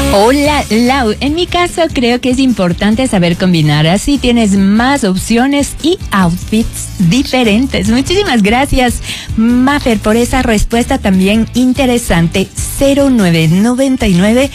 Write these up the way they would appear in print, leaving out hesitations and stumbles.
Hola, Lau. En mi caso creo que es importante saber combinar, así tienes más opciones y outfits diferentes. Muchísimas gracias, Mafer, por esa respuesta también interesante. 0999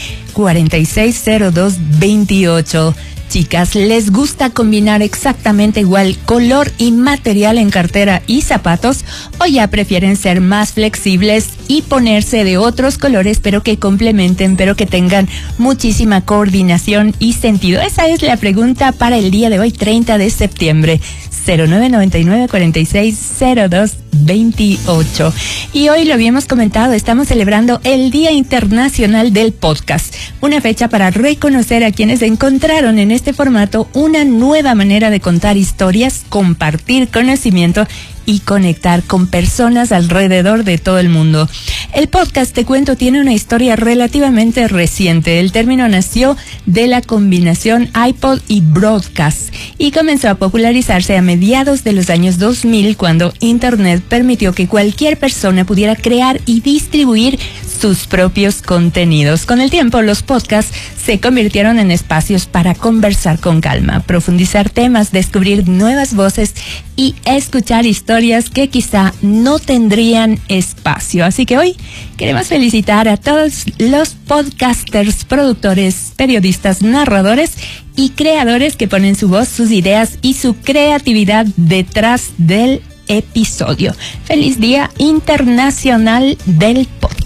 460228. Chicas, ¿les gusta combinar exactamente igual color y material en cartera y zapatos? ¿O ya prefieren ser más flexibles y ponerse de otros colores, pero que complementen, pero que tengan muchísima coordinación y sentido? Esa es la pregunta para el día de hoy, 30 de septiembre. 0999 460228. Y hoy lo habíamos comentado, estamos celebrando el Día Internacional del Podcast, una fecha para reconocer a quienes encontraron en este formato una nueva manera de contar historias, compartir conocimiento y conectar con personas alrededor de todo el mundo. El podcast, te cuento, tiene una historia relativamente reciente. El término nació de la combinación iPod y broadcast y comenzó a popularizarse a mediados de los años 2000, cuando Internet permitió que cualquier persona pudiera crear y distribuir sus propios contenidos. Con el tiempo, los podcasts se convirtieron en espacios para conversar con calma, profundizar temas, descubrir nuevas voces y escuchar historias que quizá no tendrían espacio. Así que hoy queremos felicitar a todos los podcasters, productores, periodistas, narradores y creadores que ponen su voz, sus ideas y su creatividad detrás del episodio. Feliz Día Internacional del Podcast.